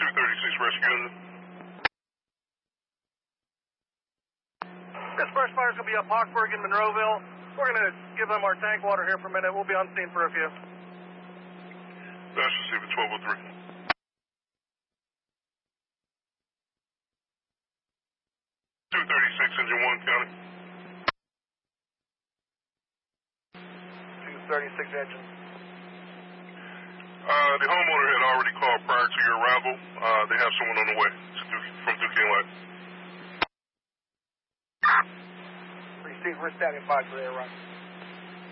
236 rescue unit. This brush fire's going to be up Hawksburg in Monroeville. We're going to give them our tank water here for a minute. We'll be on scene for a few. Dash receiver 1203. 236, engine 1, county. 236 engine. The homeowner had already called prior to your arrival. They have someone on the way from Duquesne Light. Receive, we're standing by for their run.